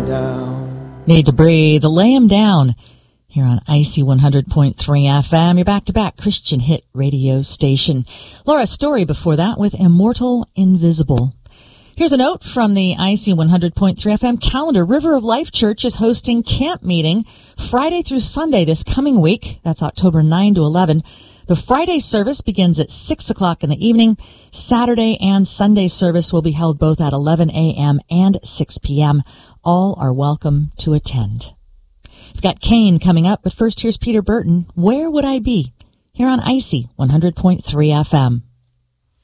down. Need to breathe, lay 'em down. Here on IC 100.3 FM, your back-to-back Christian hit radio station. Laura Story before that with Immortal Invisible. Here's a note from the IC 100.3 FM calendar. River of Life Church is hosting camp meeting Friday through Sunday this coming week. That's October 9 to 11. The Friday service begins at 6 o'clock in the evening. Saturday and Sunday service will be held both at 11 a.m. and 6 p.m. All are welcome to attend. We've got Kane coming up, but first here's Peter Burton. Where Would I Be? Here on IC 100.3 FM.